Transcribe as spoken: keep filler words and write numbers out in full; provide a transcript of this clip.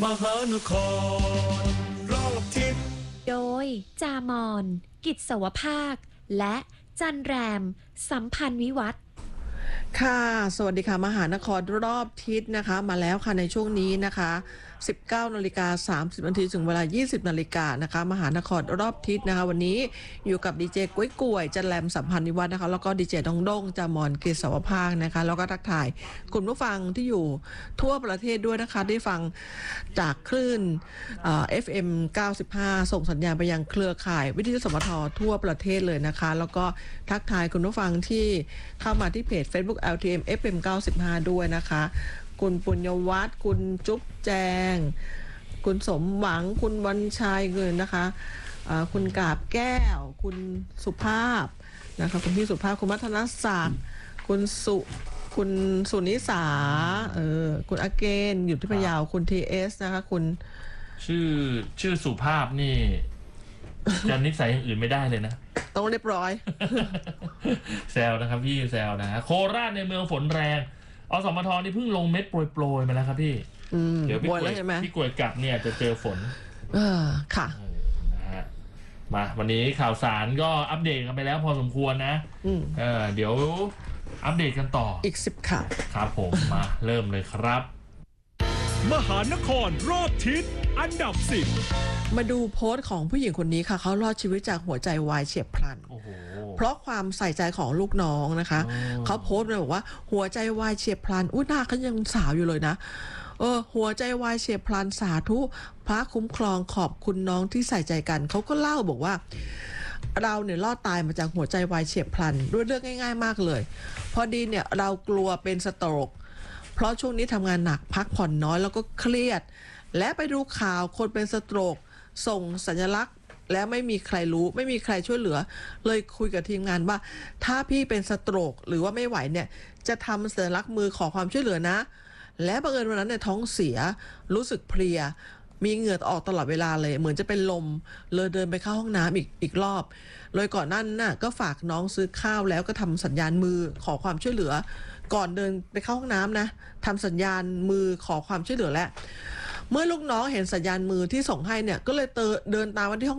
มหานครรอบทิศโดยจามอนกิจสวภาคและจันแรมสัมพันธ์วิวัฒน์ค่ะสวัสดีค่ะมหานครรอบทิศนะคะมาแล้วค่ะในช่วงนี้นะคะสิบเก้านาฬิกาสามสิบนาทีถึงเวลายี่สิบนาฬิกานะคะมหานครรอบทิศนะคะวันนี้อยู่กับดีเจกุ้ยกล้วยจันแรมสัมพันธ์วิวัฒน์นะคะแล้วก็ดีเจดงดงจามอนกิจสวภาคนะคะแล้วก็ทักทายคุณผู้ฟังที่อยู่ทั่วประเทศด้วยนะคะได้ฟังจากคลื่นเอ่อ เอฟ เอ็ม เก้าสิบห้าส่งสัญญาณไปยังเครือข่ายวิทยุสมททั่วประเทศเลยนะคะแล้วก็ทักทายคุณผู้ฟังที่เข้ามาที่เพจ Facebook แอล ที เอ็ม เอฟ เอ็ม เก้าสิบห้าด้วยนะคะคุณปุญญวัฒน์คุณจุ๊บแจงคุณสมหวังคุณวันชัยเงินนะคะคุณกาบแก้วคุณสุภาพนะคะคุณพี่สุภาพคุณมัฒนศักดิ์คุณสุคุณสุนิสาเออคุณอาเกนอยู่ที่พะเยาคุณทีเอสนะคะคุณชื่อชื่อสุภาพนี่จะนิสัยอย่างอื่นไม่ได้เลยนะต้องเรียบร้อยแซวนะครับพี่แซวนะโคราชในเมืองฝนแรงอสมทนี่เพิ่งลงเม็ดโปรยๆมาแล้วครับพี่เดี๋ยวพี่กล้วยพี่กล้วยกลับเนี่ยจะเจอฝนเออค่ะนะฮะมาวันนี้ข่าวสารก็อัปเดตกันไปแล้วพอสมควรนะเออเดี๋ยวอัปเดตกันต่ออีกสิบข่าวครับผมมาเริ่มเลยครับมหานครรอบทิศอันดับสิบมาดูโพสต์ของผู้หญิงคนนี้ค่ะเขารอดชีวิตจากหัวใจวายเฉียบพลันเพราะความใส่ใจของลูกน้องนะคะเขาโพสต์เลยบอกว่าหัวใจวายเฉียบพลันอุ้ยหน้าเขายังสาวอยู่เลยนะเออหัวใจวายเฉียบพลันสาธุพระคุ้มครองขอบคุณน้องที่ใส่ใจกันเขาก็เล่าบอกว่าเราเนี่ยรอดตายมาจากหัวใจวายเฉียบพลันด้วยเรื่องง่ายๆมากเลยพอดีเนี่ยเรากลัวเป็นสโตรกเพราะช่วงนี้ทำงานหนักพักผ่อนน้อยแล้วก็เครียดและไปดูข่าวคนเป็นสโตรกส่งสัญลักษณ์และไม่มีใครรู้ไม่มีใครช่วยเหลือเลยคุยกับทีมงานว่าถ้าพี่เป็นสโตรกหรือว่าไม่ไหวเนี่ยจะทำสัญลักษณ์มือขอความช่วยเหลือนะและบังเอิญวันนั้นเนี่ยท้องเสียรู้สึกเพลียมีเหงื่อออกตลอดเวลาเลยเหมือนจะเป็นลมเลยเดินไปเข้าห้องน้ำอีกอีกรอบเลยก่อนนั้นน่ะก็ฝากน้องซื้อข้าวแล้วก็ทำสัญญาณมือขอความช่วยเหลือก่อนเดินไปเข้าห้องน้ำนะทำสัญญาณมือขอความช่วยเหลือแล้วเมื่อลูกน้องเห็นสัญญาณมือที่ส่งให้เนี่ยก็เลยเดินตามมาที่ห้อง